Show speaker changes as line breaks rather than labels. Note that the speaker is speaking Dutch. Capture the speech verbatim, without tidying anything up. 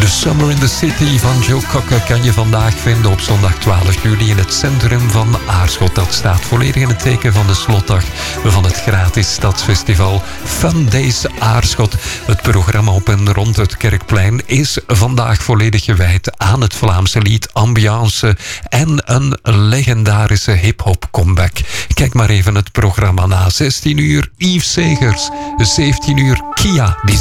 Summer in the City van Joe Cocker kan je vandaag vinden op zondag twaalf juli in het centrum van Aarschot. Dat staat volledig in het teken van de slotdag van het gratis stadsfestival Fun Days Aarschot. Het programma op en rond het Kerkplein is vandaag volledig gewijd aan het Vlaamse lied, ambiance en een legendarische hip-hop comeback. Kijk maar even het programma na. zestien uur Yves Segers, zeventien uur Kia. Die